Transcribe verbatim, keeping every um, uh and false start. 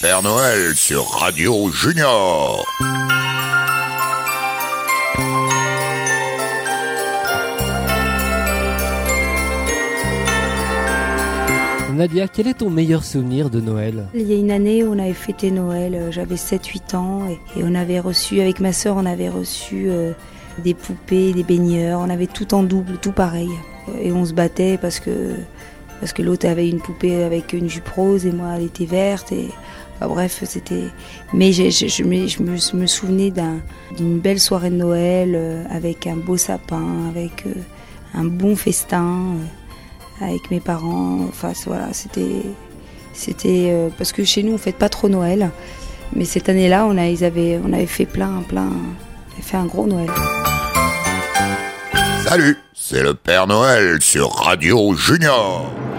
Père Noël sur Radio Junior. Nadia, quel est ton meilleur souvenir de Noël ? Il y a une année où on avait fêté Noël, euh, j'avais sept huit ans et, et on avait reçu, avec ma sœur, on avait reçu euh, des poupées, des baigneurs, on avait tout en double, tout pareil. Et on se battait parce que, parce que l'autre avait une poupée avec une jupe rose et moi elle était verte. Et, enfin, bref, c'était... Mais je, je, je, me, je, me, je me souvenais d'un, d'une belle soirée de Noël euh, avec un beau sapin, avec euh, un bon festin. Euh, avec mes parents, enfin voilà, c'était, c'était euh, parce que chez nous on fête pas trop Noël, mais cette année-là on a, ils avaient, on avait fait plein, plein, on avait fait un gros Noël. Salut, c'est le Père Noël sur Radio Junior.